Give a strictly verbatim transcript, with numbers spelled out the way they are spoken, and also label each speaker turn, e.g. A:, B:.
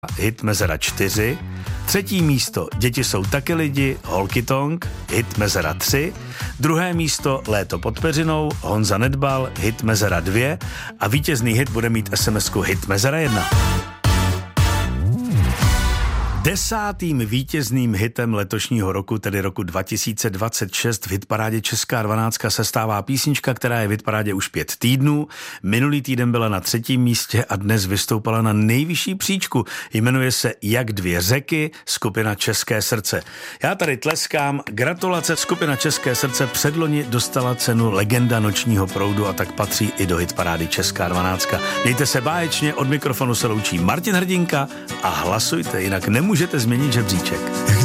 A: hit Mezera čtyři, třetí místo Děti jsou taky lidi, Holky Tonk, hit Mezera tři, druhé místo Léto pod peřinou, Honza Nedbal, hit Mezera dva a vítězný hit bude mít es em esku hit Mezera jedna. Desátým vítězným hitem letošního roku, tedy roku dva tisíce dvacet šest, v hitparádě Česká dvanáctka se stává písnička, která je v hitparádě už pět týdnů. Minulý týden byla na třetím místě a dnes vystoupala na nejvyšší příčku. Jmenuje se Jak dvě řeky, skupina České srdce. Já tady tleskám, gratulace, skupina České srdce předloni dostala cenu Legenda nočního proudu a tak patří i do hitparády Česká dvanáctka. Mějte se báječně, od mikrofonu se loučí Martin Hrdinka a hlasujte, jinak nemůžete změnit žebříček.